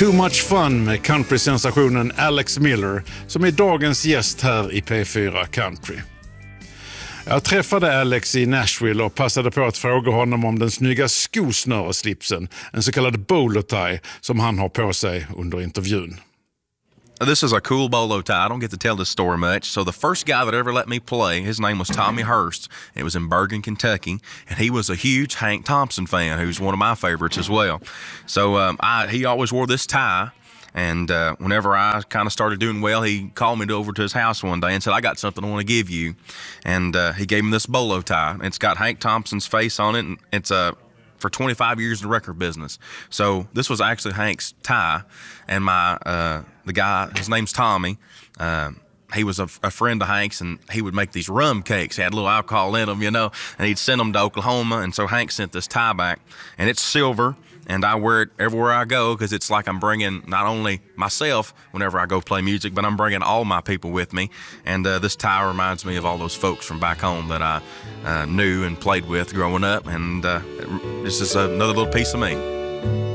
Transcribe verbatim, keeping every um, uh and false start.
Too Much Fun med countrysensationen Alex Miller som är dagens gäst här i P fyra Country. Jag träffade Alex i Nashville och passade på att fråga honom om den snygga skosnöreslipsen, en så kallad bolo tie, som han har på sig under intervjun. This is a cool bolo tie. I don't get to tell this story much. So the first guy that ever let me play, his name was Tommy Hurst. It was in Bergen, Kentucky, and he was a huge Hank Thompson fan, who's one of my favorites as well. So um, I, he always wore this tie, and uh, whenever I kind of started doing well, he called me over to his house one day and said, "I got something I want to give you," and uh, he gave me this bolo tie. It's got Hank Thompson's face on it, and it's a for twenty-five years in the record business. So this was actually Hank's tie, and my uh, the guy, his name's Tommy. Uh, he was a, a friend of Hank's, and he would make these rum cakes. He had a little alcohol in them, you know, and he'd send them to Oklahoma. And so Hank sent this tie back, and it's silver, and I wear it everywhere I go because it's like I'm bringing not only myself whenever I go play music, but I'm bringing all my people with me. And uh, this tie reminds me of all those folks from back home that I uh, knew and played with growing up, and uh, this is another little piece of me.